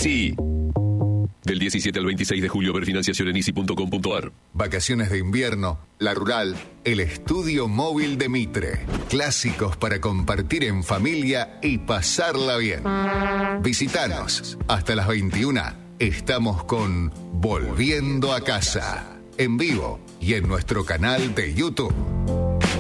Easy. Del 17 al 26 de julio, ver financiación en easy.com.ar. Vacaciones de invierno, La Rural, el estudio móvil de Mitre. Clásicos para compartir en familia y pasarla bien. Visítanos. Hasta las 21 estamos con Volviendo a Casa. En vivo y en nuestro canal de YouTube.